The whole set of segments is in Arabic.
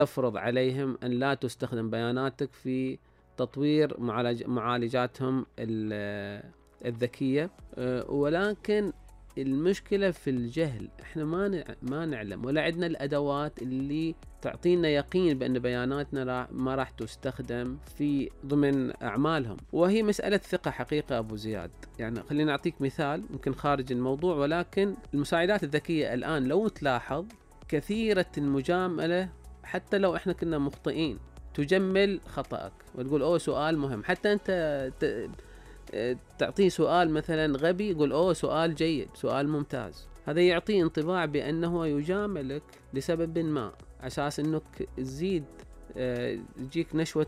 تفرض عليهم أن لا تستخدم بياناتك في تطوير معالجاتهم الذكية. ولكن المشكلة في الجهل، احنا ما نعلم ولا عندنا الأدوات اللي تعطينا يقين بأن بياناتنا ما راح تستخدم في ضمن أعمالهم، وهي مسألة ثقة حقيقة أبو زياد. يعني خلينا نعطيك مثال يمكن خارج الموضوع، ولكن المساعدات الذكية الآن لو تلاحظ كثيرة المجاملة، حتى لو احنا كنا مخطئين تجمل خطأك وتقول أوه سؤال مهم. حتى أنت تعطيه سؤال مثلا غبي يقول أوه سؤال جيد، سؤال ممتاز. هذا يعطي انطباع بأنه يجاملك لسبب ما، أساس أنك تزيد يجيك نشوة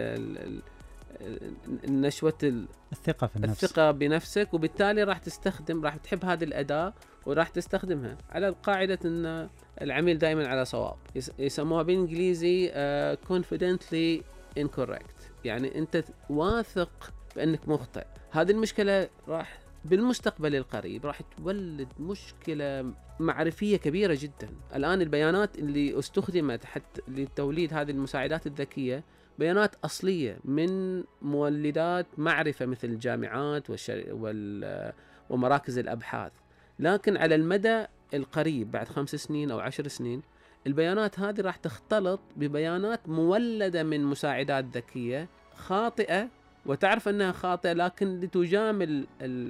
الثقة بنفسك، وبالتالي راح تحب هذه الأداة وراح تستخدمها على قاعدة أن العميل دائما على صواب. يسموها بالإنجليزي confidently incorrect، يعني أنت واثق بأنك مخطئ. هذه المشكلة راح بالمستقبل القريب راح تولد مشكلة معرفية كبيرة جدا. الآن البيانات اللي استخدمت حتى لتوليد هذه المساعدات الذكية بيانات أصلية من مولدات معرفة مثل الجامعات ومراكز الأبحاث، لكن على المدى القريب بعد 5 سنين أو 10 سنين البيانات هذه راح تختلط ببيانات مولدة من مساعدات ذكية خاطئة، وتعرف أنها خاطئة لكن لتجامل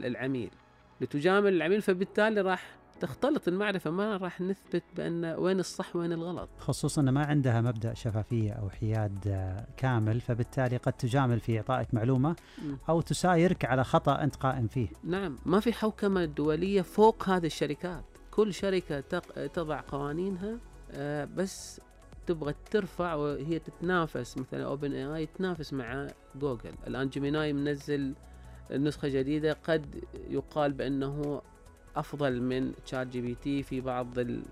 العميل، فبالتالي راح تختلط المعرفة، ما راح نثبت بأن وين الصح وين الغلط، خصوصا أن ما عندها مبدأ شفافية أو حياد كامل، فبالتالي قد تجامل في إعطائك معلومة أو تسايرك على خطأ أنت قائم فيه. نعم، ما في حوكمة دولية فوق هذه الشركات. كل شركة تضع قوانينها بس تبغى ترفع، وهي تتنافس. مثلا اوبن اي اي تنافس مع جوجل. الان جيميناي منزل نسخة جديدة قد يقال بأنه أفضل من تشات جي بي تي في بعض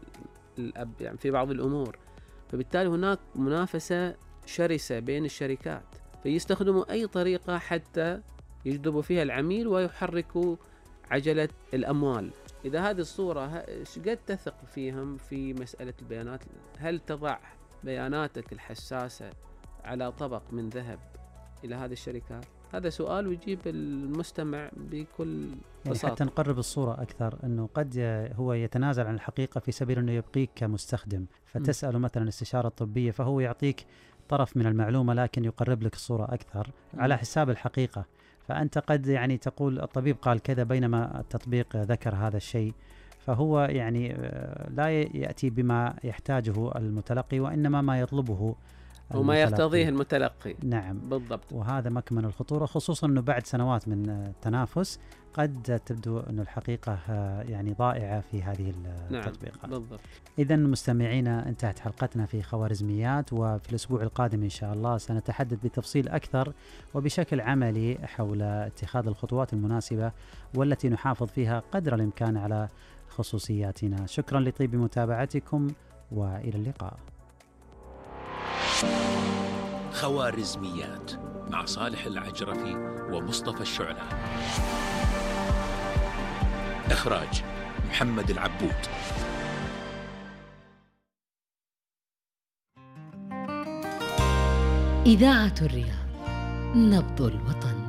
يعني في بعض الأمور. فبالتالي هناك منافسة شرسة بين الشركات، فيستخدموا أي طريقة حتى يجذبوا فيها العميل ويحركوا عجلة الأموال. إذا هذه الصورة قد تثق فيهم في مسألة البيانات؟ هل تضع بياناتك الحساسة على طبق من ذهب إلى هذه الشركات؟ هذا سؤال ويجيب المستمع بكل بساطة. يعني حتى نقرب الصورة أكثر، أنه قد هو يتنازل عن الحقيقة في سبيل أنه يبقيك كمستخدم، فتسأله مثلا استشارة طبية فهو يعطيك طرف من المعلومة لكن يقرب لك الصورة أكثر على حساب الحقيقة. فأنت قد يعني تقول الطبيب قال كذا بينما التطبيق ذكر هذا الشيء، فهو يعني لا يأتي بما يحتاجه المتلقي وإنما ما يطلبه وما يرتضيه المتلقي. نعم بالضبط. وهذا مكمن الخطورة، خصوصا أنه بعد سنوات من التنافس قد تبدو أن الحقيقة يعني ضائعة في هذه التطبيقات. نعم بالضبط. إذن مستمعينا انتهت حلقتنا في خوارزميات، وفي الأسبوع القادم إن شاء الله سنتحدث بتفصيل أكثر وبشكل عملي حول اتخاذ الخطوات المناسبة والتي نحافظ فيها قدر الإمكان على خصوصياتنا. شكرا لطيب متابعتكم وإلى اللقاء. خوارزميات مع صالح العجرفي ومصطفى الشعلة. إخراج محمد العبود. إذاعة الرياض، نبض الوطن.